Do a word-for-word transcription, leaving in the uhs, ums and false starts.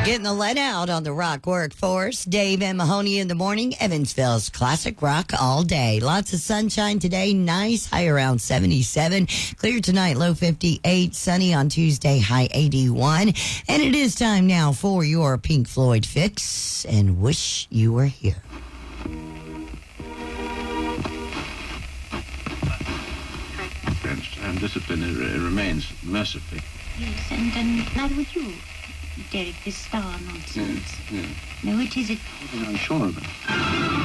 Getting the let out on the rock workforce. Dave and Mahoney in the morning. Evansville's classic rock all day. Lots of sunshine today. Nice. High around seventy-seven. Clear tonight. Low fifty-eight. Sunny on Tuesday. High eighty-one. And it is time now for your Pink Floyd fix. And wish you were here. And discipline it remains mercifully. Yes, and um, neither with you, Derek, this star nonsense. Yes, yes. No, it isn't. I'm sure of it.